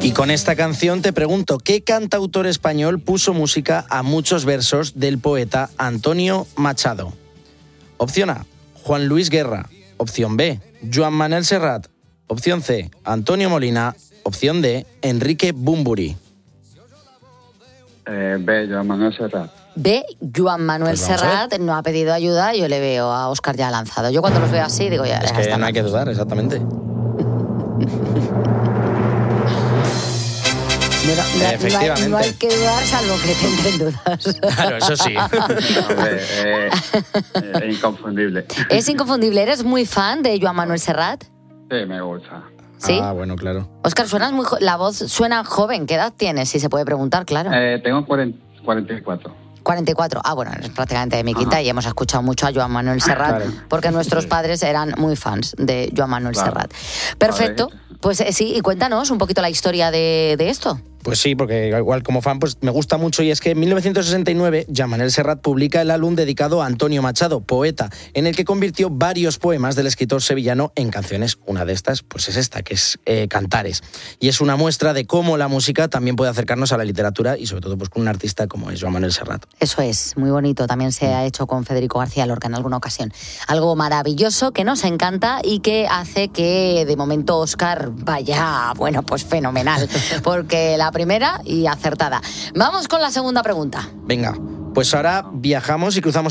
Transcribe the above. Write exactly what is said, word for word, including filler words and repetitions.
Y con esta canción te pregunto, ¿qué cantautor español puso música a muchos versos del poeta Antonio Machado? Opción A, Juan Luis Guerra. Opción B, Joan Manuel Serrat. Opción C, Antonio Molina. Opción D, Enrique Bunbury. Eh, B, Joan Manuel Serrat. B, Joan Manuel Pues vamos a Serrat no ha pedido ayuda, yo le veo a Óscar ya lanzado. Yo cuando los veo así digo, ya, Es ya que está. no hay que dudar, exactamente. No, no, no, Efectivamente. No hay, no hay que dudar salvo que te entren dudas. Claro, eso sí. Hombre, eh, eh, inconfundible. Es inconfundible. ¿Eres muy fan de Joan Manuel Serrat? Sí, me gusta. ¿Sí? Ah, bueno, claro. Óscar, suenas muy jo- la voz suena joven. ¿Qué edad tienes? Si se puede preguntar, claro. Eh, tengo cuarenta y cuatro. cuarenta y cuatro. Ah, bueno, es prácticamente de mi quinta. Ajá. Y hemos escuchado mucho a Joan Manuel Serrat, Claro. porque nuestros Sí. padres eran muy fans de Joan Manuel Claro. Serrat. Perfecto. Pues eh, sí, y cuéntanos un poquito la historia de, de esto. Pues sí, porque igual como fan pues me gusta mucho, y es que en mil novecientos sesenta y nueve Joan Manuel Serrat publica el álbum dedicado a Antonio Machado, poeta, en el que convirtió varios poemas del escritor sevillano en canciones. Una de estas pues es esta, que es eh, Cantares. Y es una muestra de cómo la música también puede acercarnos a la literatura, y sobre todo pues con un artista como es Joan Manuel Serrat. Eso es, muy bonito. También se ha hecho con Federico García Lorca en alguna ocasión. Algo maravilloso que nos encanta y que hace que de momento Óscar vaya, bueno, pues fenomenal. Porque la primera y acertada. Vamos con la segunda pregunta. Venga, pues ahora viajamos y cruzamos